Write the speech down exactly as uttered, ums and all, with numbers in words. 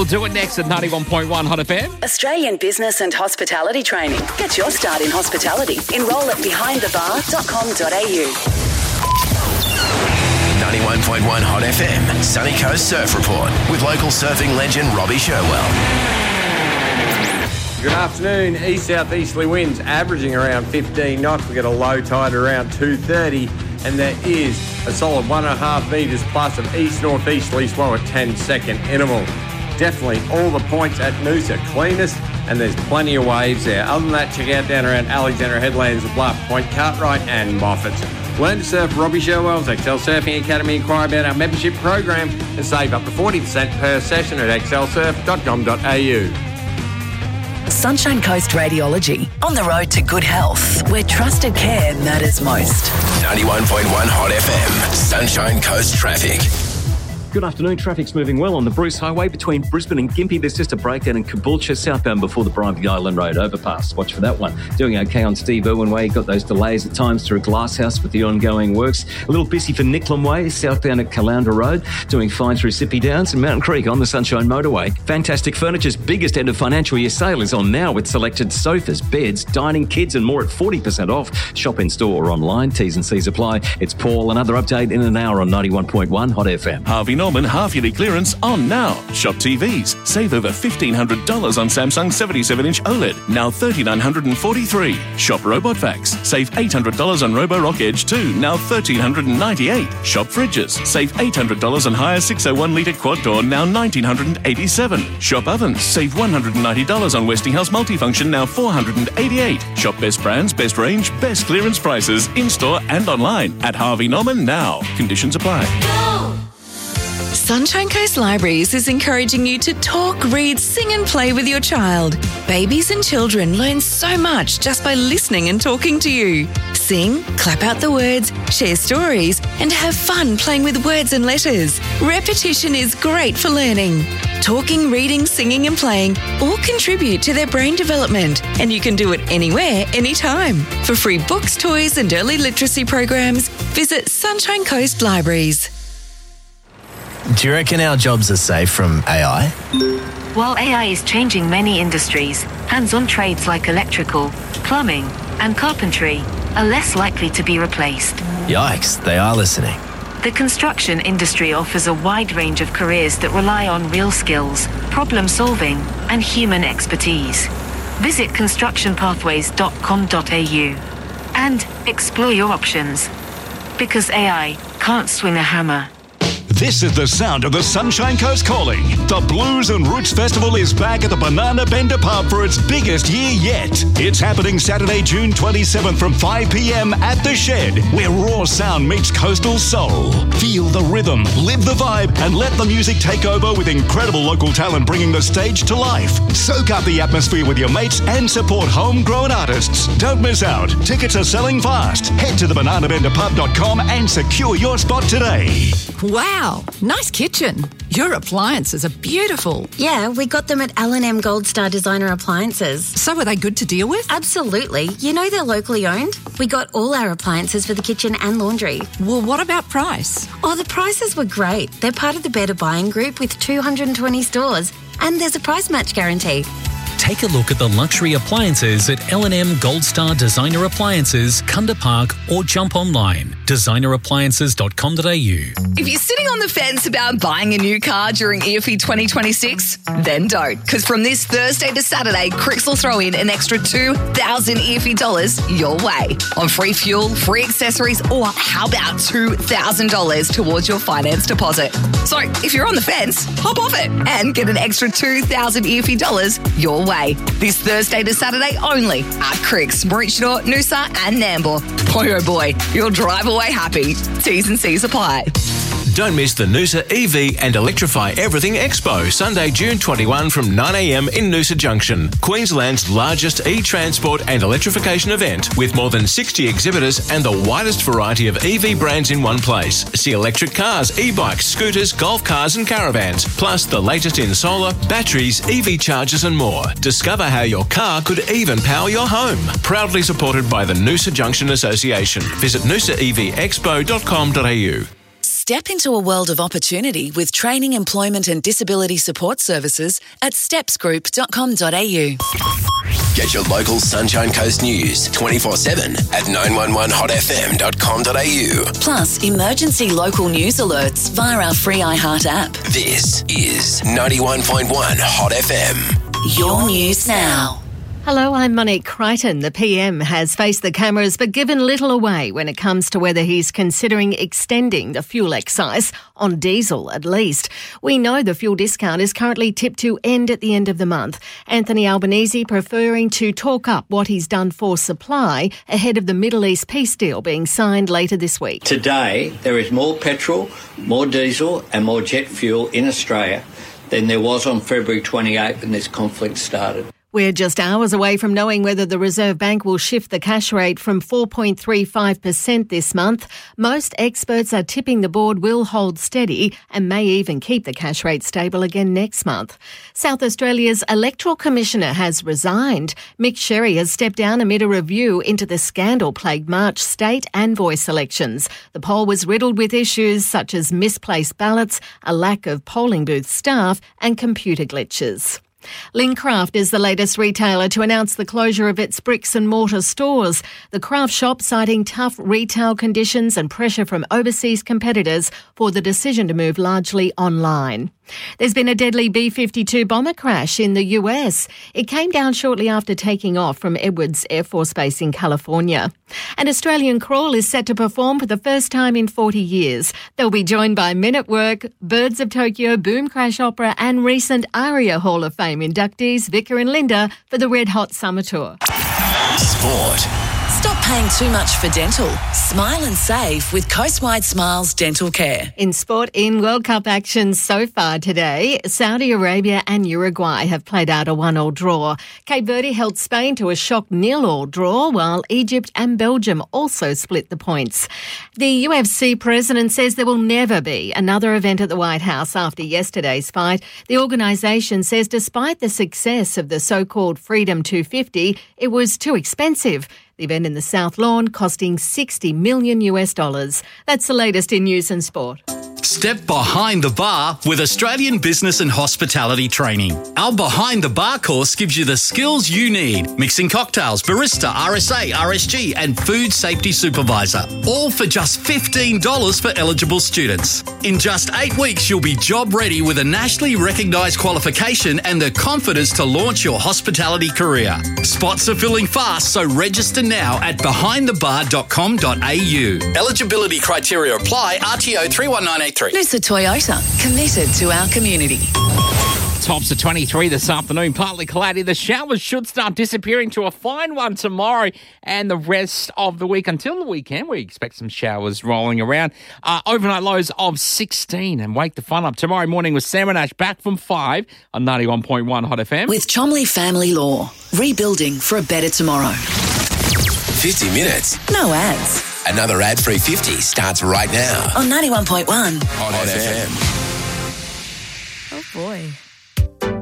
We'll do it next at ninety-one point one Hot F M. Australian Business and Hospitality Training. Get your start in hospitality. Enrol at behind the bar dot com dot a u. ninety-one point one Hot F M, Sunny Coast Surf Report with local surfing legend Robbie Sherwell. Good afternoon. East-southeasterly winds averaging around fifteen knots. We get a low tide around two thirty, and there is a solid one and a half metres plus of east-northeasterly swell at ten second interval. Definitely all the points at Noosa cleanest, and there's plenty of waves there. Other than that, check out down around Alexandra Headlands, Bluff, Point Cartwright and Moffat. Learn to surf Robbie Sherwell's Excel Surfing Academy. Inquire about our membership program and save up to forty percent per session at excel surf dot com dot a u. Sunshine Coast Radiology. On the road to good health, where trusted care matters most. ninety-one point one Hot F M, Sunshine Coast Traffic. Good afternoon. Traffic's moving well on the Bruce Highway between Brisbane and Gympie. There's just a breakdown in Caboolture southbound before the Bribie Island Road overpass. Watch for that one. Doing okay on Steve Irwin Way. Got those delays at times through Glasshouse with the ongoing works. A little busy for Nicklum Way southbound at Caloundra Road. Doing fine through Sippy Downs and Mountain Creek on the Sunshine Motorway. Fantastic Furniture's biggest end of financial year sale is on now with selected sofas, beds, dining, kids and more at forty percent off. Shop in store or online. T's and C's apply. It's Paul. Another update in an hour on ninety-one point one Hot F M. Harvey Norman half-yearly clearance on now. Shop T Vs. Save over fifteen hundred dollars on Samsung seventy-seven inch OLED, now three thousand nine hundred forty-three dollars. Shop RobotVax. Save eight hundred dollars on Roborock Edge two, now one thousand three hundred ninety-eight dollars. Shop Fridges. Save eight hundred dollars on Hire six oh one litre quad door, now one thousand nine hundred eighty-seven dollars. Shop Ovens. Save one hundred ninety dollars on Westinghouse Multifunction, now four hundred eighty-eight dollars. Shop best brands, best range, best clearance prices, in-store and online at Harvey Norman now. Conditions apply. Go! Sunshine Coast Libraries is encouraging you to talk, read, sing and play with your child. Babies and children learn so much just by listening and talking to you. Sing, clap out the words, share stories and have fun playing with words and letters. Repetition is great for learning. Talking, reading, singing and playing all contribute to their brain development, and you can do it anywhere, anytime. For free books, toys and early literacy programs, visit Sunshine Coast Libraries. Do you reckon our jobs are safe from A I? While A I is changing many industries, hands-on trades like electrical, plumbing, and carpentry are less likely to be replaced. Yikes, they are listening. The construction industry offers a wide range of careers that rely on real skills, problem-solving, and human expertise. Visit construction pathways dot com dot a u and explore your options. Because A I can't swing a hammer. This is the sound of the Sunshine Coast calling. The Blues and Roots Festival is back at the Banana Bender Pub for its biggest year yet. It's happening Saturday, June twenty-seventh from five p.m. at The Shed, where raw sound meets coastal soul. Feel the rhythm, live the vibe, and let the music take over with incredible local talent bringing the stage to life. Soak up the atmosphere with your mates and support homegrown artists. Don't miss out. Tickets are selling fast. Head to the banana bender pub dot com and secure your spot today. Wow, nice kitchen. Your appliances are beautiful. Yeah, we got them at L and M Gold Star Designer Appliances. So are they good to deal with? Absolutely. You know they're locally owned. We got all our appliances for the kitchen and laundry. Well, what about price? Oh, the prices were great. They're part of the Better Buying Group with two hundred twenty stores. And there's a price match guarantee. Take a look at the luxury appliances at L and M Gold Star Designer Appliances, Kunda Park, or jump online, designer appliances dot com dot a u. If you're sitting on the fence about buying a new car during E F I twenty twenty-six, then don't. Because from this Thursday to Saturday, Cricks will throw in an extra two thousand E F I dollars your way on free fuel, free accessories, or how about two thousand dollars towards your finance deposit. So if you're on the fence, hop off it and get an extra two thousand E F I dollars your way. This Thursday to Saturday only at Cricks, Maroochydore, Noosa and Nambour. Boy oh boy, you'll drive away happy. T's and C's apply. Don't miss the Noosa E V and Electrify Everything Expo, Sunday, June twenty-first from nine a.m. in Noosa Junction. Queensland's largest e-transport and electrification event with more than sixty exhibitors and the widest variety of E V brands in one place. See electric cars, e-bikes, scooters, golf cars and caravans, plus the latest in solar, batteries, E V chargers and more. Discover how your car could even power your home. Proudly supported by the Noosa Junction Association. Visit noosa e v expo dot com dot a u. Step into a world of opportunity with training, employment and disability support services at steps group dot com dot a u. Get your local Sunshine Coast news twenty-four seven at nine one one hot f m dot com dot a u. Plus, emergency local news alerts via our free iHeart app. This is ninety-one point one Hot F M. Your news now. Hello, I'm Monique Crichton. The P M has faced the cameras but given little away when it comes to whether he's considering extending the fuel excise on diesel at least. We know the fuel discount is currently tipped to end at the end of the month. Anthony Albanese preferring to talk up what he's done for supply ahead of the Middle East peace deal being signed later this week. Today, there is more petrol, more diesel and more jet fuel in Australia than there was on February twenty-eighth when this conflict started. We're just hours away from knowing whether the Reserve Bank will shift the cash rate from four point three five percent this month. Most experts are tipping the board will hold steady and may even keep the cash rate stable again next month. South Australia's Electoral Commissioner has resigned. Mick Sherry has stepped down amid a review into the scandal-plagued March state and voice elections. The poll was riddled with issues such as misplaced ballots, a lack of polling booth staff and computer glitches. Lincraft is the latest retailer to announce the closure of its bricks and mortar stores. The craft shop citing tough retail conditions and pressure from overseas competitors for the decision to move largely online. There's been a deadly B fifty-two bomber crash in the U S. It came down shortly after taking off from Edwards Air Force Base in California. An Australian crawl is set to perform for the first time in forty years. They'll be joined by Men at Work, Birds of Tokyo, Boom Crash Opera and recent ARIA Hall of Fame inductees Vicar and Linda for the Red Hot Summer Tour. Sport. Stop paying too much for dental. Smile and save with Coastwide Smiles Dental Care. In sport, in World Cup action so far today, Saudi Arabia and Uruguay have played out a one-all draw. Cape Verde held Spain to a shock nil-all draw, while Egypt and Belgium also split the points. The U F C president says there will never be another event at the White House after yesterday's fight. The organisation says despite the success of the so-called Freedom two fifty, it was too expensive. The event in the South Lawn costing sixty million US dollars. That's the latest in news and sport. Step behind the bar with Australian Business and Hospitality Training. Our Behind the Bar course gives you the skills you need. Mixing cocktails, barista, R S A, R S G and food safety supervisor. All for just fifteen dollars for eligible students. In just eight weeks, you'll be job ready with a nationally recognised qualification and the confidence to launch your hospitality career. Spots are filling fast, so register now at behind the bar dot com dot a u. Eligibility criteria apply. R T O three one nine eight three. Noosa Toyota, committed to our community. Tops of twenty-three this afternoon, partly cloudy. The showers should start disappearing to a fine one tomorrow and the rest of the week until the weekend. We expect some showers rolling around. Uh, overnight lows of sixteen and wake the fun up tomorrow morning with Sam and Ash back from five on ninety-one point one Hot F M. With Chomley Family Law, rebuilding for a better tomorrow. fifty minutes. No ads. Another ad-free fifty starts right now on ninety-one point one Hot, Hot F M. Oh boy.